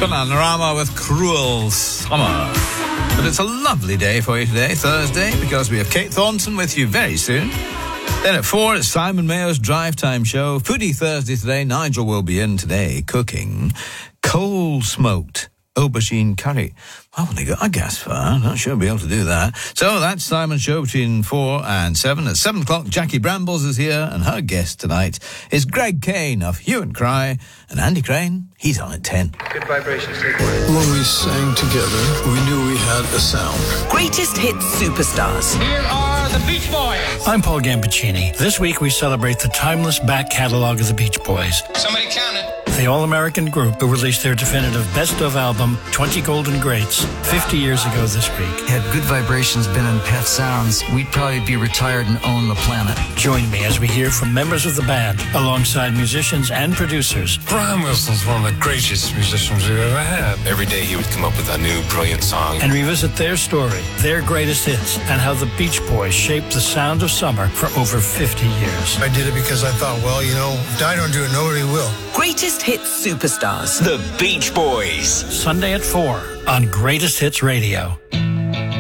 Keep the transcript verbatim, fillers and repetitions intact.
Panorama with Cruel Summer. But it's a lovely day for you today, Thursday, because we have Kate Thornton with you very soon. Then at four, it's Simon Mayo's Drive Time Show. Foodie Thursday today. Nigel will be in today cooking coal-smoked aubergine curry. Well, they got a gas fire. Not sure I'll be able to do that. So that's Simon's show between four and seven. At seven o'clock, Jackie Brambles is here, and her guest tonight is Greg Kane of Hue and Cry. And Andy Crane, he's on at ten. Good vibrations. When we sang together, we knew we had a sound. Greatest Hits Superstars. Here are the Beach Boys. I'm Paul Gambaccini. This week we celebrate the timeless back catalog of the Beach Boys. Somebody count it. The all-American group who released their definitive best-of album, twenty Golden Greats, fifty years ago this week. Had Good Vibrations been in Pet Sounds, we'd probably be retired and own the planet. Join me as we hear from members of the band, alongside musicians and producers. Brian Wilson's one of the greatest musicians we've ever had. Every day he would come up with a new brilliant song. And revisit their story, their greatest hits, and how the Beach Boys shaped the sound of summer for over fifty years. I did it because I thought, well, you know, if I don't do it, nobody will. Greatest Hits Superstars. The Beach Boys. Sunday at four on Greatest Hits Radio.